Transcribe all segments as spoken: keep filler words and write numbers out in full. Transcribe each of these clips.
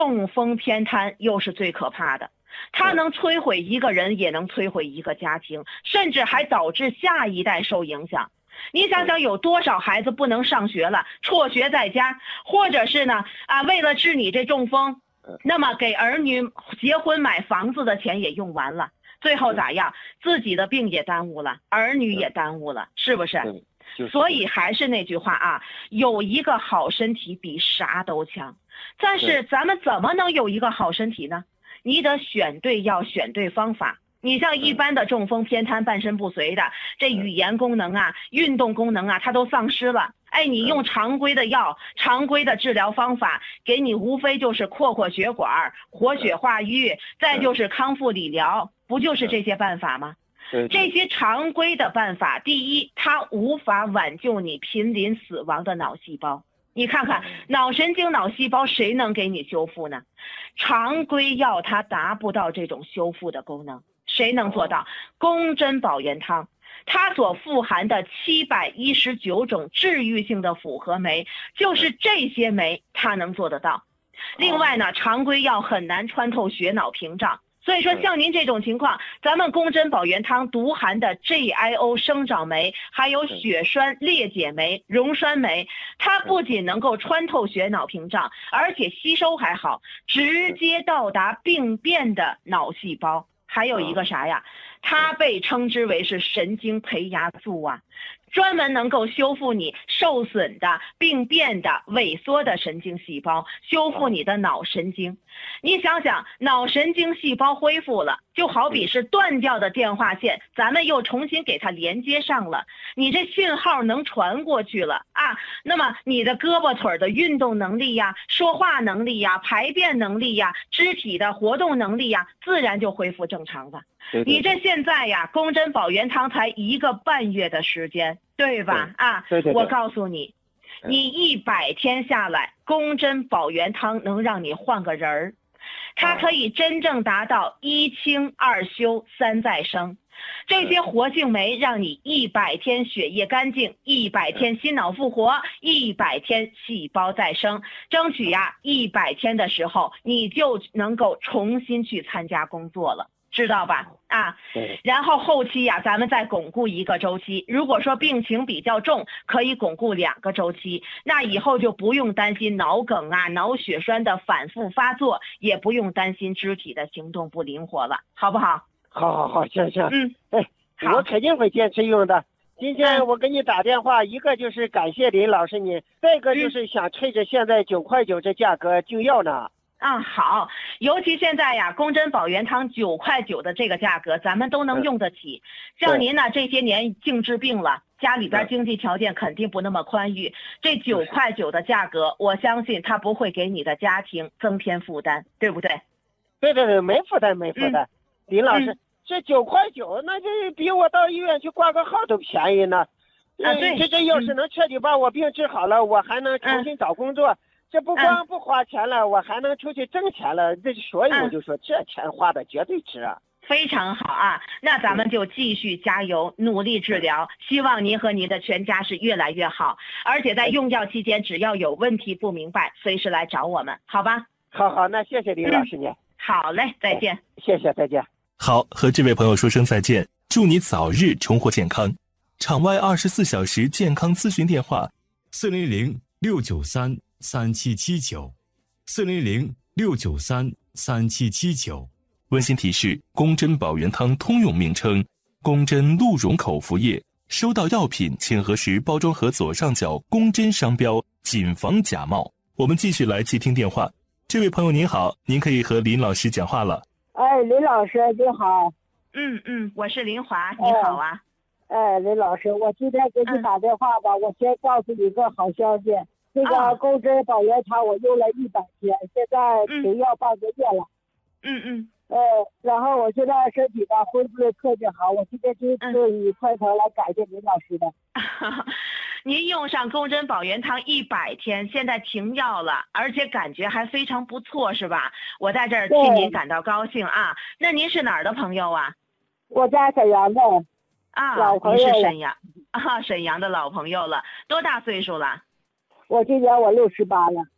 中风偏瘫又是最可怕的，它能摧毁一个人，也能摧毁一个家庭，甚至还导致下一代受影响。你想想有多少孩子不能上学了，辍学在家，或者是呢啊，为了治你这中风，那么给儿女结婚买房子的钱也用完了，最后咋样？自己的病也耽误了，儿女也耽误了，是不是？所以还是那句话啊，有一个好身体比啥都强。但是咱们怎么能有一个好身体呢？你得选对药，选对方法。你像一般的中风偏瘫、半身不遂的，这语言功能啊、运动功能啊，它都丧失了。哎，你用常规的药、常规的治疗方法，给你无非就是扩扩血管、活血化瘀，再就是康复理疗，不就是这些办法吗？这些常规的办法，第一，它无法挽救你濒临死亡的脑细胞。你看看脑神经脑细胞谁能给你修复呢？常规药它达不到这种修复的功能，谁能做到？宫针保元汤它所富含的七百一十九种治愈性的复合酶，就是这些酶它能做得到。另外呢，常规药很难穿透血脑屏障，所以说像您这种情况，咱们宫针保元汤独含的 G I O 生长酶，还有血栓裂解酶、溶栓酶，它不仅能够穿透血脑屏障，而且吸收还好，直接到达病变的脑细胞。还有一个啥呀？它被称之为是神经培芽素啊，专门能够修复你受损的、病变的、萎缩的神经细胞，修复你的脑神经。你想想，脑神经细胞恢复了，就好比是断掉的电话线，咱们又重新给它连接上了，你这信号能传过去了啊。那么你的胳膊腿的运动能力呀、说话能力呀、排便能力呀、肢体的活动能力呀，自然就恢复正常了。 对对对， 你这现在呀，宫针保元汤才一个半月的时间，对吧？ 对啊， 对对对， 我告诉你，你一百天下来，宫针保元汤能让你换个人儿，它可以真正达到一清二修三再生。这些活性酶让你一百天血液干净，一百天心脑复活，一百天细胞再生，争取呀一百天的时候你就能够重新去参加工作了。知道吧？啊，然后后期呀，咱们再巩固一个周期。如果说病情比较重，可以巩固两个周期，那以后就不用担心脑梗啊、脑血栓的反复发作，也不用担心肢体的行动不灵活了，好不好？ 好好好，行行， 嗯， 哎，我肯定会坚持用的。今天我给你打电话，一个就是感谢林老师你，再一个就是想趁着现在九块九这价格就要呢。 啊、嗯，好，尤其现在呀，宫针保元汤九块九的这个价格，咱们都能用得起。像您呢，这些年净治病了，家里边经济条件肯定不那么宽裕，这九块九的价格，我相信它不会给你的家庭增添负担，对不对？ 对对对，没负担，没负担。嗯、林老师，嗯、这九块九，那这比我到医院去挂个号都便宜呢。 啊，对， 这这要是能彻底把我病治好了，嗯、我还能重新找工作。嗯这不光不花钱了，嗯、我还能出去挣钱了，这所以我就说这钱花的绝对值啊！ 非常好啊，那咱们就继续加油，努力治疗，希望您和您的全家是越来越好。而且在用药期间，只要有问题不明白，随时来找我们，好吧？ 好好，那谢谢林老师您、嗯。 好嘞，再见。 谢谢，再见。 好，和这位朋友说声再见，祝你早日重获健康。场外二十四小时健康咨询电话： 四零零六九三。三七七九，四零零六九三三七七九。 温馨提示：宫针保元汤通用名称，宫针鹿茸口服液。收到药品请核实包装盒左上角宫针商标，谨防假冒。我们继续来接听电话。这位朋友您好，您可以和林老师讲话了。 哎，林老师你好。 嗯嗯，我是林华，你好啊。 哎，哎林老师，我今天给你打电话吧，嗯、我先告诉你个好消息。这个宫针保元汤我用了一百天，现在停药半个月了。 嗯嗯。 呃，然后我现在身体吧恢复的特别好，我今天就特意快头来感谢林老师的。 您用上宫针保元汤一百天，现在停药了，而且感觉还非常不错，是吧？我在这儿替您感到高兴啊。那您是哪儿的朋友啊？ 我家沈阳的。 啊， 老朋友您是沈阳啊，沈阳的老朋友了，多大岁数了？ 我今年我六十八了。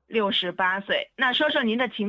六十八岁。那说说您的情